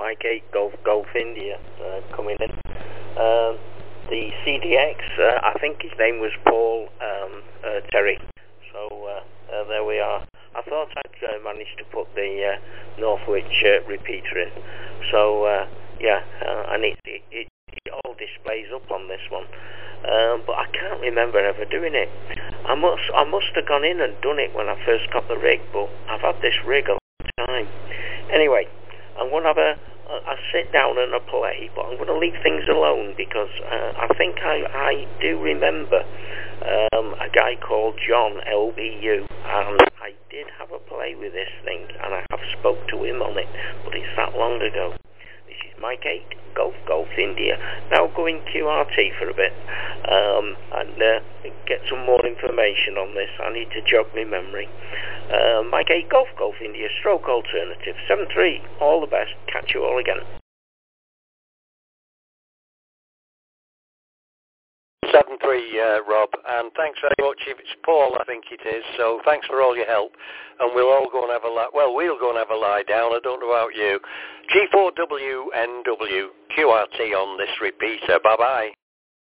Mike 8 Golf India coming in. The CDX, I think his name was Paul Terry. So there we are. I thought I'd managed to put the Northwich repeater in. So and it all displays up on this one. But I can't remember ever doing it. I must have gone in and done it when I first got the rig, but I've had this rig a long time. Anyway, I'm going to have a sit down and a play, but I'm going to leave things alone because I think I do remember a guy called John LBU, and I did have a play with this thing, and I have spoke to him on it, but it's that long ago. This is Mike 8 Golf India. Now going QRT for a bit and get some more information on this. I need to jog my memory. Mike 8 Golf India, stroke alternative 7-3. All the best. Catch you all again. 7-3, Rob, and thanks very much. If it's Paul, I think it is, so thanks for all your help, and we'll all go and have a we'll go and have a lie down. I don't know about you. G4WNW QRT on this repeater. Bye-bye.